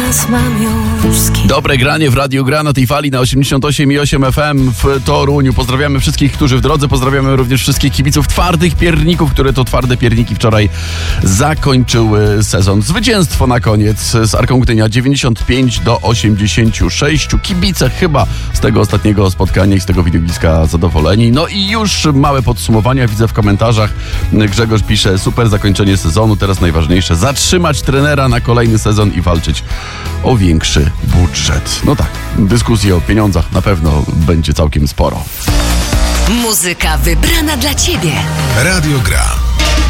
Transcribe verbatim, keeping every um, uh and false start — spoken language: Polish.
teraz mam już z kim. Dobre granie w Radiu Gra na tej fali na osiemdziesiąt osiem i osiem F M w Toruniu. Pozdrawiamy wszystkich, którzy w drodze. Pozdrawiamy również wszystkich kibiców twardych pierników, które to twarde pierniki wczoraj zakończyły sezon. Zwycięstwo na koniec z Arką Gdynia dziewięćdziesiąt pięć do osiemdziesięciu sześciu. Kibice chyba z tego ostatniego spotkania i z tego widowiska zadowoleni. No i już małe podsumowania widzę w komentarzach. Grzegorz pisze: super zakończenie sezonu, teraz najważniejsze zatrzymać trenera na kolejny sezon i walczyć o większy budżet. No tak, dyskusji o pieniądzach na pewno będzie całkiem sporo. Muzyka wybrana dla Ciebie. Radio Gra.